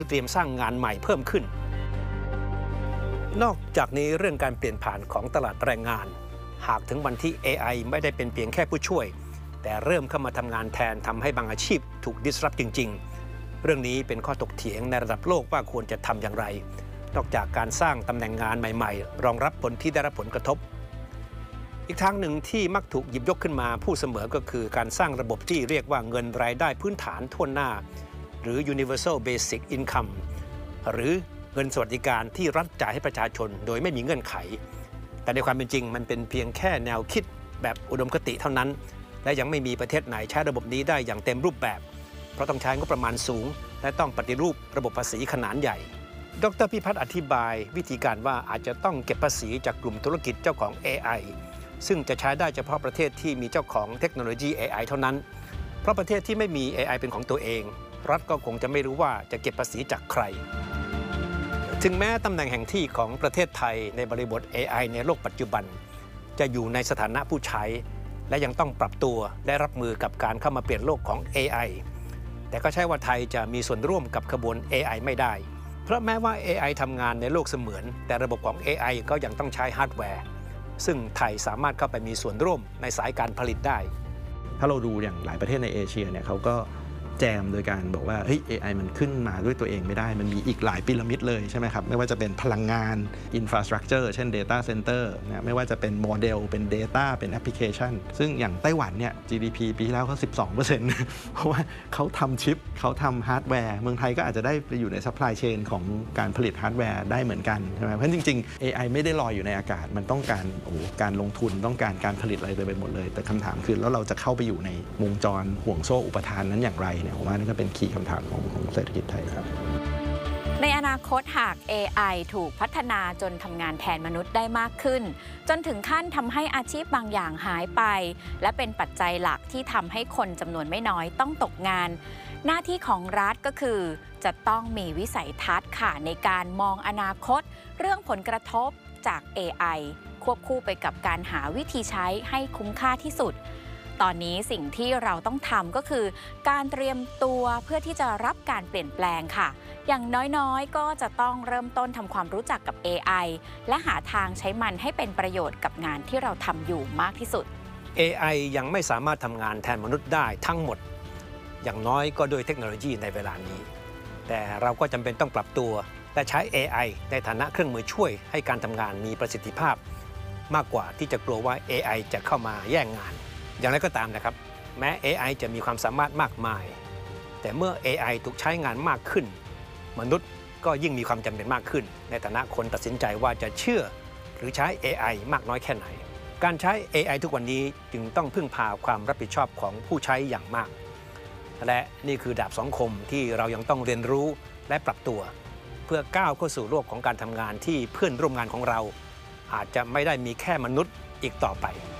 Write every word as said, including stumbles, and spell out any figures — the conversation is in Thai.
เตรียมสร้างงานใหม่เพิ่มขึ้นนอกจากนี้เรื่องการเปลี่ยนผ่านของตลาดแรงงานหากถึงวันที่ เอ ไอ ไม่ได้เป็นเพียงแค่ผู้ช่วยแต่เริ่มเข้ามาทำงานแทนทำให้บางอาชีพถูก disrupt จริงๆเรื่องนี้เป็นข้อถกเถียงในระดับโลกว่าควรจะทำอย่างไรนอกจากการสร้างตำแหน่งงานใหม่ๆรองรับคนที่ได้รับผลกระทบอีกทางหนึ่งที่มักถูกหยิบยกขึ้นมาพูดเสมอก็คือการสร้างระบบที่เรียกว่าเงินรายได้พื้นฐานทั่วหน้าหรือ universal basic income หรือเงินสวัสดิการที่รัฐจ่ายให้ประชาชนโดยไม่มีเงื่อนไขแต่ในความเป็นจริงมันเป็นเพียงแค่แนวคิดแบบอุดมคติเท่านั้นและยังไม่มีประเทศไหนใช้ระบบนี้ได้อย่างเต็มรูปแบบเพราะต้องใช้งบประมาณสูงและต้องปฏิรูประบบภาษีขนาดใหญ่ดร.พิพัฒน์อธิบายวิธีการว่าอาจจะต้องเก็บภาษีจากกลุ่มธุรกิจเจ้าของ เอ ไอ ซึ่งจะใช้ได้เฉพาะประเทศที่มีเจ้าของเทคโนโลยี เอ ไอ เท่านั้นเพราะประเทศที่ไม่มี เอ ไอ เป็นของตัวเองรัฐก็คงจะไม่รู้ว่าจะเก็บภาษีจากใครถึงแม้ตำแหน่งแห่งที่ของประเทศไทยในบริบท เอ ไอ ในโลกปัจจุบันจะอยู่ในสถานะผู้ใช้และยังต้องปรับตัวและรับมือกับการเข้ามาเปลี่ยนโลกของ เอ ไอ แต่ก็ใช่ว่าไทยจะมีส่วนร่วมกับขบวน เอ ไอ ไม่ได้เพราะแม้ว่า เอ ไอ ทำงานในโลกเสมือนแต่ระบบของ เอ ไอ ก็ยังต้องใช้ฮาร์ดแวร์ซึ่งไทยสามารถเข้าไปมีส่วนร่วมในสายการผลิตได้ถ้าเราดูอย่างหลายประเทศในเอเชียเนี่ยเขาก็แจมโดยการบอกว่าเฮ้ย เอ ไอ มันขึ้นมาด้วยตัวเองไม่ได้มันมีอีกหลายพีระมิดเลยใช่ไหมครับไม่ว่าจะเป็นพลังงาน Infrastructure เช่น Data Center นะไม่ว่าจะเป็นโมเดลเป็น Data เป็นแอปพลิเคชันซึ่งอย่างไต้หวันเนี่ย จี ดี พี ปีที่แล้วเขา สิบสองเปอร์เซ็นต์ เพราะว่าเขาทำชิปเขาทำฮาร์ดแวร์เมืองไทยก็อาจจะได้ไปอยู่ในซัพพลายเชนของการผลิตฮาร์ดแวร์ได้เหมือนกันใช่ไหมเพราะจริงๆ เอ ไอ ไม่ได้ลอยอยู่ในอากาศมันต้องการโอ้การลงทุนต้องการการผลิตอะไรไปหมดเลยแต่คำถามคือแล้วเราจะเข้าไปอยู่ในวงจรห่วงโซ่อุปทานนั้นอย่างไรเนี่ยผมว่านั่นก็เป็นคีย์คำถามของของเศรษฐกิจไทยครับในอนาคตหาก เอ ไอ ถูกพัฒนาจนทำงานแทนมนุษย์ได้มากขึ้นจนถึงขั้นทำให้อาชีพบางอย่างหายไปและเป็นปัจจัยหลักที่ทำให้คนจำนวนไม่น้อยต้องตกงานหน้าที่ของรัฐก็คือจะต้องมีวิสัยทัศน์ค่ะในการมองอนาคตเรื่องผลกระทบจาก เอ ไอ ควบคู่ไปกับการหาวิธีใช้ให้คุ้มค่าที่สุดตอนนี้สิ่งที่เราต้องทำก็คือการเตรียมตัวเพื่อที่จะรับการเปลี่ยนแปลงค่ะอย่างน้อยๆก็จะต้องเริ่มต้นทำความรู้จักกับ เอ ไอ และหาทางใช้มันให้เป็นประโยชน์กับงานที่เราทำอยู่มากที่สุดเอ ไอ ยังไม่สามารถทำงานแทนมนุษย์ได้ทั้งหมดอย่างน้อยก็ด้วยเทคโนโลยีในเวลานี้แต่เราก็จำเป็นต้องปรับตัวและใช้ เอ ไอ ในฐานะเครื่องมือช่วยให้การทำงานมีประสิทธิภาพมากกว่าที่จะกลัวว่า เอ ไอ จะเข้ามาแย่งงานอย่างไรก็ตามนะครับแม้ เอ ไอ จะมีความสามารถมากมายแต่เมื่อ เอ ไอ ถูกใช้งานมากขึ้นมนุษย์ก็ยิ่งมีความจำเป็นมากขึ้นในฐานะคนตัดสินใจว่าจะเชื่อหรือใช้ เอ ไอ มากน้อยแค่ไหนการใช้ เอ ไอ ทุกวันนี้จึงต้องพึ่งพาความรับผิดชอบของผู้ใช้อย่างมากและนี่คือดาบสองคมที่เรายังต้องเรียนรู้และปรับตัวเพื่อก้าวเข้าสู่โลกของการทำงานที่เพื่อนร่วมงานของเราอาจจะไม่ได้มีแค่มนุษย์อีกต่อไป